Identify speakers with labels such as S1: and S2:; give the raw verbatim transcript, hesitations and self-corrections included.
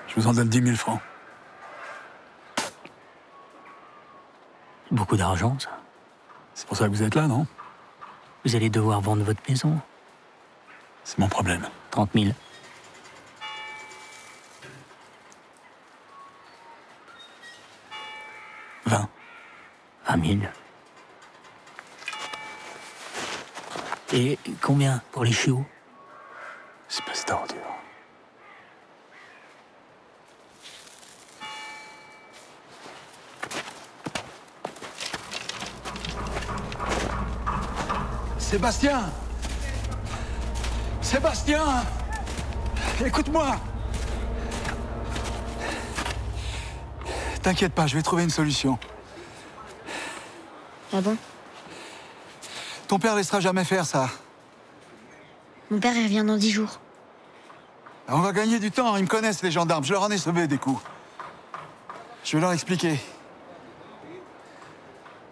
S1: Je vous en donne dix mille francs.
S2: Beaucoup d'argent, ça.
S1: C'est pour ça que vous êtes là, non?
S2: Vous allez devoir vendre votre maison.
S1: C'est mon problème.
S2: trente mille.
S1: vingt.
S2: vingt mille. Et combien pour les chiots?
S1: Espèce d'ordure. Sébastien! Sébastien! Écoute-moi! T'inquiète pas, je vais trouver une solution.
S3: Ah bon?
S1: Ton père laissera jamais faire ça.
S3: Mon père, il revient dans dix jours.
S1: On va gagner du temps, ils me connaissent les gendarmes, je leur en ai sauvé des coups. Je vais leur expliquer.